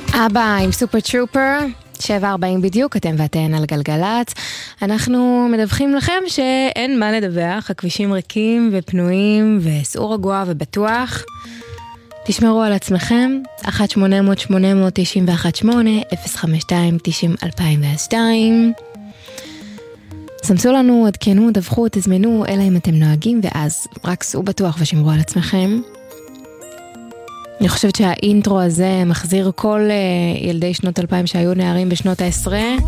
אבא עם סופר טרופר, 7:40 בדיוק, אתם ואתן על גלגלת. אנחנו מדווחים לכם שאין מה לדווח, הכבישים ריקים ופנויים וסעו רגוע ובטוח. תשמרו על עצמכם, 1-800-891-8, 052-90-2002. סמסו לנו, עדכנו, דווחו, תזמנו, אלא אם אתם נוהגים, ואז רק סעו בטוח ושמרו על עצמכם. אני חושבת שהאינטרו הזה מחזיר כל ילדי שנות 2000 שהיו נערים בשנות ה-10.